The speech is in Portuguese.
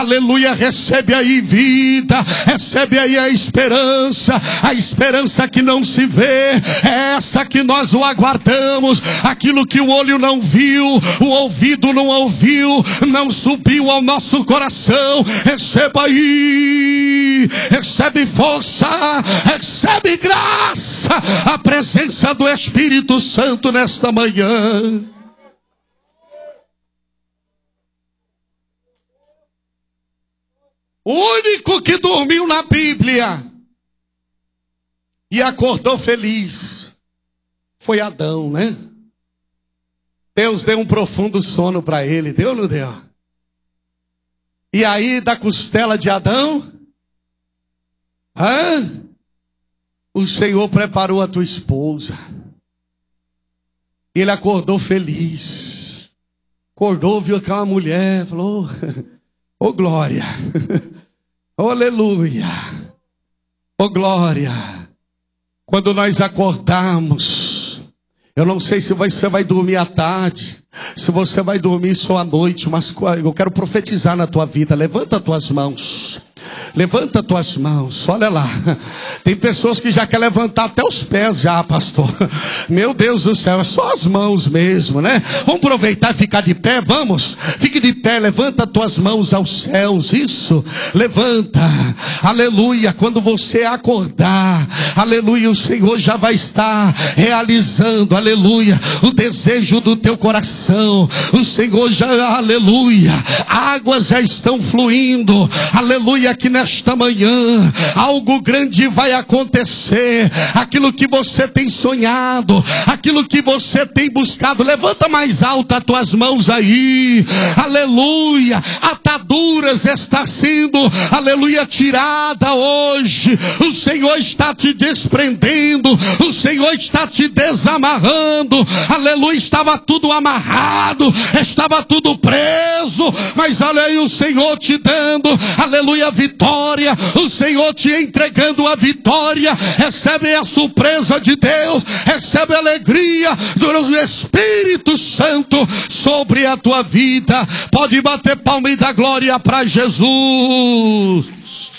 Aleluia, recebe aí vida, recebe aí a esperança que não se vê, é essa que nós o aguardamos, aquilo que o olho não viu, o ouvido não ouviu, não subiu ao nosso coração. Receba aí, recebe força, recebe graça, a presença do Espírito Santo nesta manhã. O único que dormiu na Bíblia e acordou feliz foi Adão, né? Deus deu um profundo sono para ele, deu ou não deu? E aí da costela de Adão, o Senhor preparou a tua esposa. Ele acordou feliz. Acordou, viu aquela mulher, falou: oh glória, oh aleluia, oh glória. Quando nós acordarmos, eu não sei se você vai dormir à tarde, se você vai dormir só à noite, mas eu quero profetizar na tua vida. Levanta as tuas mãos. Levanta tuas mãos, olha lá. Tem pessoas que já querem levantar até os pés já, pastor. Meu Deus do céu, é só as mãos mesmo, né? Vamos aproveitar e ficar de pé, vamos? Fique de pé, levanta tuas mãos aos céus, isso, levanta, aleluia. Quando você acordar, aleluia, o Senhor já vai estar realizando, aleluia, o desejo do teu coração. O Senhor já, aleluia, águas já estão fluindo, aleluia, que nesta manhã algo grande vai acontecer. Aquilo que você tem sonhado, aquilo que você tem buscado, levanta mais alto as tuas mãos aí, aleluia. Ataduras está sendo, aleluia, tirada hoje. O Senhor está te desprendendo, o Senhor está te desamarrando, aleluia. Estava tudo amarrado, estava tudo preso, mas olha aí o Senhor te dando, aleluia, vitória, o Senhor te entregando a vitória. Recebe a surpresa de Deus, recebe a alegria do Espírito Santo sobre a tua vida. Pode bater palma e dar glória para Jesus.